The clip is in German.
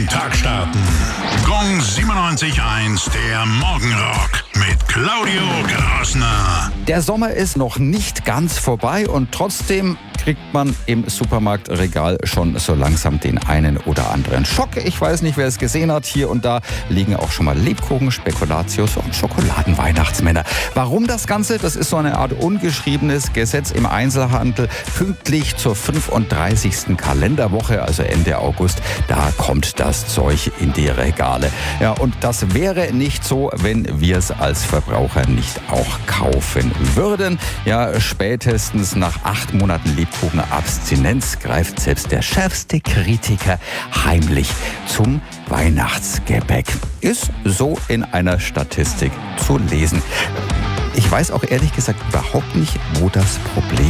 den Tag starten. Gong 97.1, der Morgenrock mit Claudio Grassner. Der Sommer ist noch nicht ganz vorbei und trotzdem kriegt man im Supermarktregal schon so langsam den einen oder anderen Schock. Ich weiß nicht, wer es gesehen hat. Hier und da liegen auch schon mal Lebkuchen, Spekulatius und Schokoladenweihnachtsmänner. Warum das Ganze? Das ist so eine Art ungeschriebenes Gesetz im Einzelhandel. Pünktlich zur 35. Kalenderwoche, also Ende August, da kommt das Zeug in die Regale. Ja, und das wäre nicht so, wenn wir es als Verbraucher nicht auch kaufen würden. Ja, spätestens nach 8 Monaten Lebkuchenabstinenz greift selbst der schärfste Kritiker heimlich zum Weihnachtsgebäck. Ist so in einer Statistik zu lesen. Ich weiß auch ehrlich gesagt überhaupt nicht, wo das Problem